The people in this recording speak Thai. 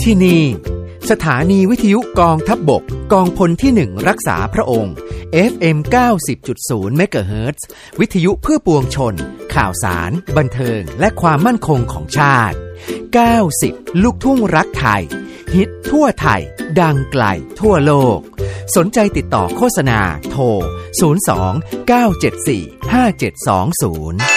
ที่นี่สถานีวิทยุกองทัพบกกองพลที่1รักษาพระองค์ FM 90.0 เมกะเฮิรตซ์ วิทยุเพื่อปวงชนข่าวสารบันเทิงและความมั่นคงของชาติ90ลูกทุ่งรักไทยฮิตทั่วไทยดังไกลทั่วโลกสนใจติดต่อโฆษณาโทร02 974 5720